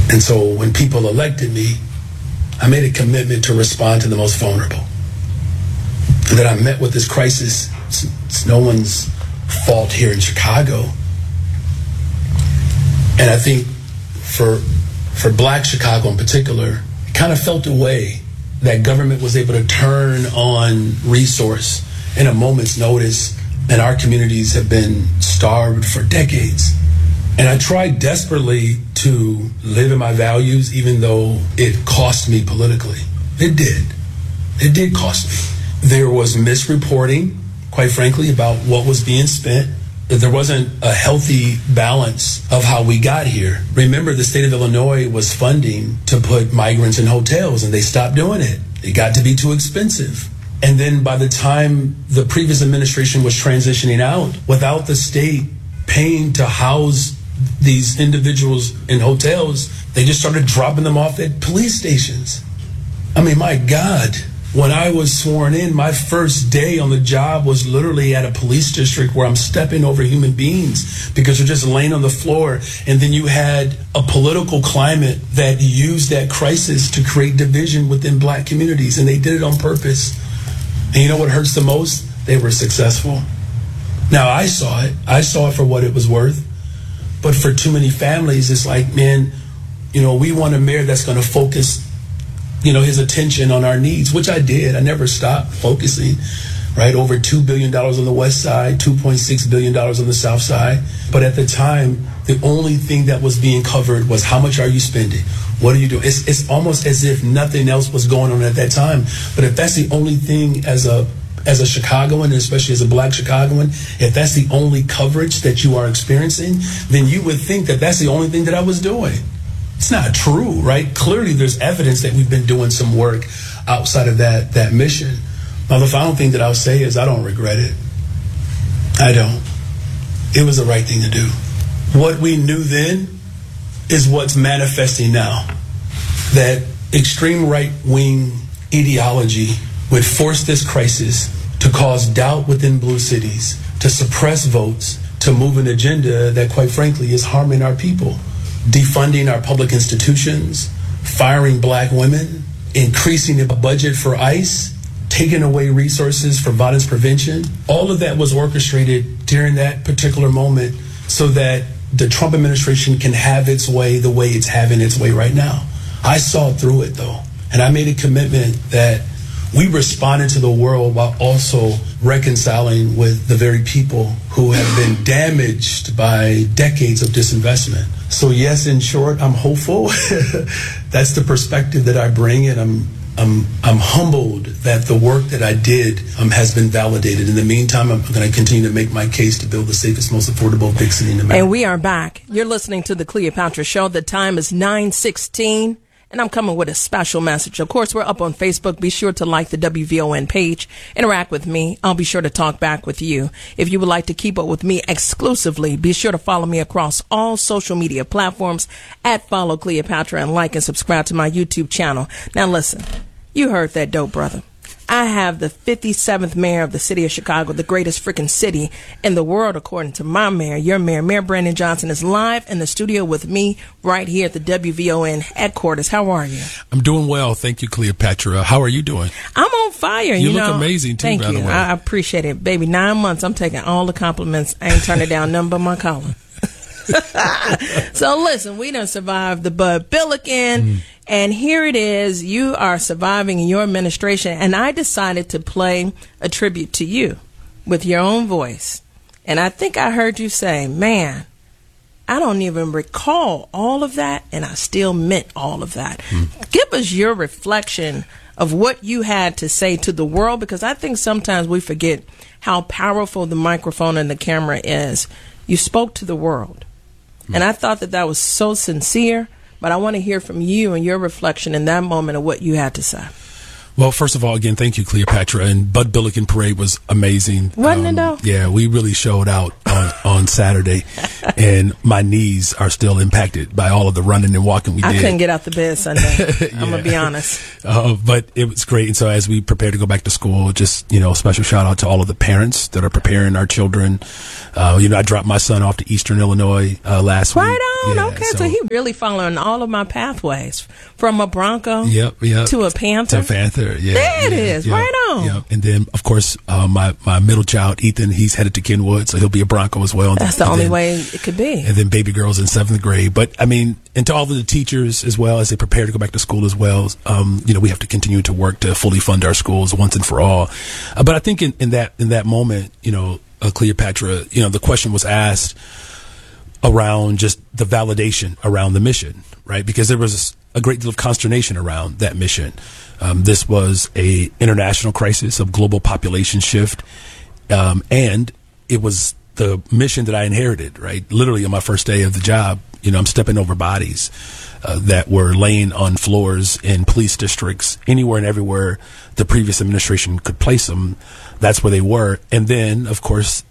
And so when people elected me, I made a commitment to respond to the most vulnerable. And that I met with this crisis. It's no one's fault here in Chicago. And I think for Black Chicago in particular, it kind of felt a way that government was able to turn on resource in a moment's notice, and our communities have been starved for decades. And I tried desperately to live in my values, even though it cost me politically. It did. It did cost me. There was misreporting, quite frankly, about what was being spent. There wasn't a healthy balance of how we got here. Remember, the state of Illinois was funding to put migrants in hotels, and they stopped doing it. It got to be too expensive. And then by the time the previous administration was transitioning out, without the state paying to house these individuals in hotels, they just started dropping them off at police stations. I mean, my God. When I was sworn in, my first day on the job was literally at a police district where I'm stepping over human beings because they're just laying on the floor. And then you had a political climate that used that crisis to create division within Black communities. And they did it on purpose. And you know what hurts the most? They were successful. Now, I saw it. I saw it for what it was worth. But for too many families, it's like, man, you know, we want a mayor that's going to focus, you know, his attention on our needs, which I did. I never stopped focusing, right? Over $2 billion on the west side, $2.6 billion on the south side. But at the time, the only thing that was being covered was how much are you spending? What are you doing? It's almost as if nothing else was going on at that time. But if that's the only thing as a Chicagoan, and especially as a Black Chicagoan, if that's the only coverage that you are experiencing, then you would think that that's the only thing that I was doing. It's not true, right? Clearly, there's evidence that we've been doing some work outside of that mission. Now, the final thing that I'll say is I don't regret it. I don't. It was the right thing to do. What we knew then is what's manifesting now. That extreme right-wing ideology would force this crisis to cause doubt within blue cities, to suppress votes, to move an agenda that, quite frankly, is harming our people. Defunding our public institutions, firing Black women, increasing the budget for ICE, taking away resources for violence prevention. All of that was orchestrated during that particular moment so that the Trump administration can have its way the way it's having its way right now. I saw through it, though, and I made a commitment that we responded to the world while also reconciling with the very people who have been damaged by decades of disinvestment. So yes, in short, I'm hopeful. That's the perspective that I bring, and I'm humbled that the work that I did has been validated. In the meantime, I'm going to continue to make my case to build the safest, most affordable big city in America. And we are back. You're listening to the Cleopatra Show. The time is 9:16. And I'm coming with a special message. Of course, we're up on Facebook. Be sure to like the WVON page. Interact with me. I'll be sure to talk back with you. If you would like to keep up with me exclusively, be sure to follow me across all social media platforms at Follow Cleopatra and like and subscribe to my YouTube channel. Now listen, you heard that dope, brother. I have the 57th mayor of the city of Chicago, the greatest freaking city in the world, according to my mayor, your mayor. Mayor Brandon Johnson is live in the studio with me right here at the WVON headquarters. How are you? I'm doing well. Thank you, Cleopatra. How are you doing? I'm on fire. You look amazing, too, thank by you. the way. I appreciate it. Baby, 9 months. I'm taking all the compliments. I ain't turning down nothing but my collar. So listen, we done survived the Bud Billiken, and here it is. You are surviving in your administration, and I decided to play a tribute to you with your own voice. And I think I heard you say, man, I don't even recall all of that, and I still meant all of that. Give us your reflection of what you had to say to the world, because I think sometimes we forget how powerful the microphone and the camera is. You spoke to the world. And I thought that was so sincere, but I want to hear from you and your reflection in that moment of what you had to say. Well, first of all, again, thank you, Cleopatra. And Bud Billiken Parade was amazing. Wasn't it, though? Yeah, we really showed out on Saturday, and my knees are still impacted by all of the running and walking we did. I couldn't get out the bed Sunday. I'm gonna be honest. But it was great. And so as we prepare to go back to school, just, special shout out to all of the parents that are preparing our children. I dropped my son off to Eastern Illinois last week. Right on. Yeah, Okay, so he really following all of my pathways from a Bronco to a Panther. To a Panther, yeah. There it is. Yeah, right on. Yeah. And then, of course, my middle child, Ethan, he's headed to Kenwood, so he'll be a Bronco as well. That's the only way it could be. And then baby girls in 7th grade. But, and to all of the teachers as well, as they prepare to go back to school as well, we have to continue to work to fully fund our schools once and for all. But I think in that moment, Cleopatra, the question was asked around just the validation around the mission, right? Because there was a great deal of consternation around that mission. This was a international crisis of global population shift, and it was the mission that I inherited, right? Literally on my first day of the job, I'm stepping over bodies that were laying on floors in police districts, anywhere and everywhere the previous administration could place them. That's where they were. And then, of course,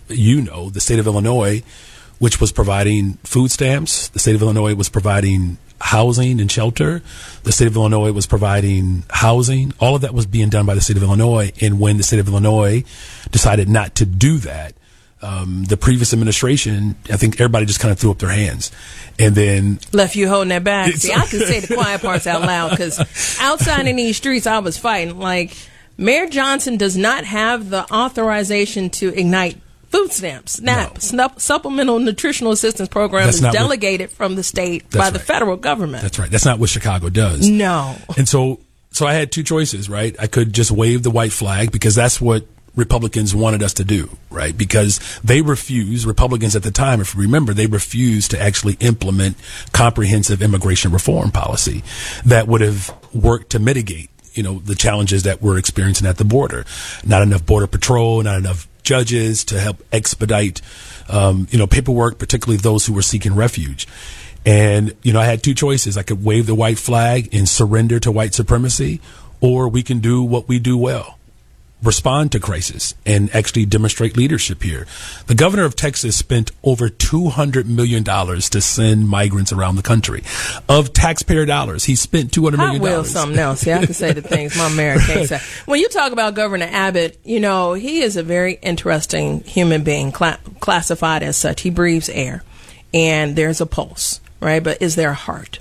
the state of Illinois, which was providing food stamps, the state of Illinois was providing housing and shelter, the state of Illinois was providing housing. All of that was being done by the state of Illinois. And when the state of Illinois decided not to do that, the previous administration, I think everybody just kind of threw up their hands and then left you holding that back. See, I can say the quiet parts out loud, because outside in these streets, I was fighting. Like, Mayor Johnson does not have the authorization to ignite food stamps. Supplemental Nutritional Assistance Program is delegated from the state by the federal government. That's right. That's not what Chicago does. No. And so I had two choices, right? I could just wave the white flag, because that's what Republicans wanted us to do, right? Because Republicans at the time, if you remember, they refused to actually implement comprehensive immigration reform policy that would have worked to mitigate, the challenges that we're experiencing at the border. Not enough border patrol, not enough judges to help expedite, paperwork, particularly those who were seeking refuge. And, I had two choices. I could wave the white flag and surrender to white supremacy, or we can do what we do well. Respond to crisis and actually demonstrate leadership here. The governor of Texas spent over $200 million to send migrants around the country. Of taxpayer dollars, he spent $200 million. I will something else. See, I can say the things my mayor can't say. When you talk about Governor Abbott, he is a very interesting human being, classified as such. He breathes air, and there's a pulse, right? But is there a heart?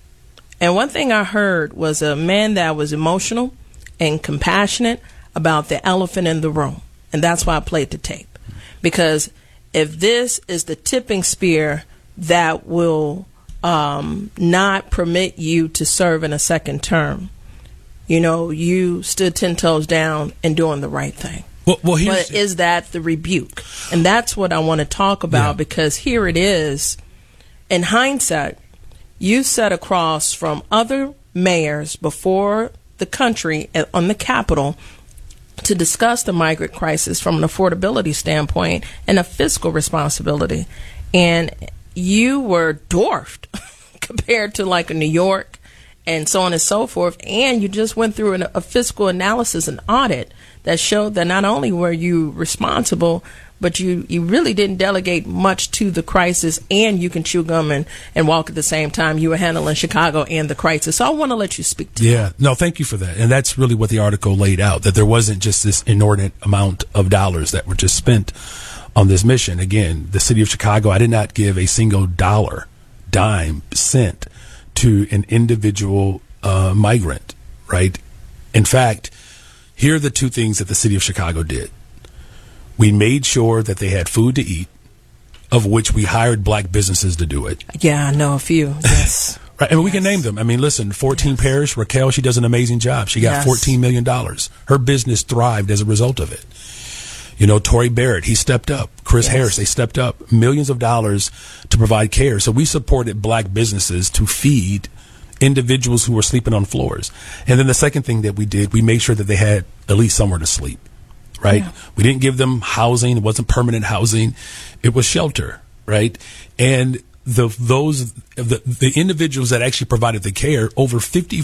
And one thing I heard was a man that was emotional and compassionate about the elephant in the room. And that's why I played the tape. Because if this is the tipping spear that will not permit you to serve in a second term, you stood 10 toes down and doing the right thing. Well, but is that the rebuke? And that's what I want to talk about, because here it is. In hindsight, you sat across from other mayors before the country on the Capitol to discuss the migrant crisis from an affordability standpoint and a fiscal responsibility. And you were dwarfed compared to like a New York and so on and so forth. And you just went through a fiscal analysis and audit that showed that not only were you responsible, but you really didn't delegate much to the crisis, and you can chew gum and walk at the same time. You were handling Chicago and the crisis. So I want to let you speak to that. No, thank you for that. And that's really what the article laid out, that there wasn't just this inordinate amount of dollars that were just spent on this mission. Again, the city of Chicago, I did not give a single dollar, dime, cent to an individual migrant, right? In fact, here are the two things that the city of Chicago did. We made sure that they had food to eat, of which we hired black businesses to do it. Yeah, I know a few. Yes. Right. And we can name them. Listen, 14 Parish, Raquel, she does an amazing job. She got $14 million. Her business thrived as a result of it. Tory Barrett, he stepped up. Chris Harris, they stepped up. Millions of dollars to provide care. So we supported black businesses to feed individuals who were sleeping on floors. And then the second thing that we did, we made sure that they had at least somewhere to sleep. Right? Yeah. We didn't give them housing. It wasn't permanent housing. It was shelter. Right? And the individuals that actually provided the care, over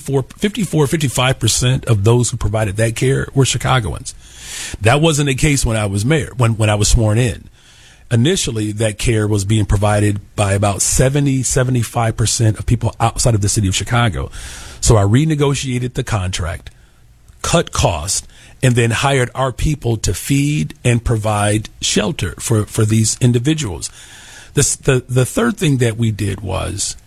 55% of those who provided that care were Chicagoans. That wasn't the case when I was mayor, when I was sworn in. initially that care was being provided by about 75% of people outside of the city of Chicago. So I renegotiated the contract, cut costs, and then hired our people to feed and provide shelter for these individuals. The third thing that we did was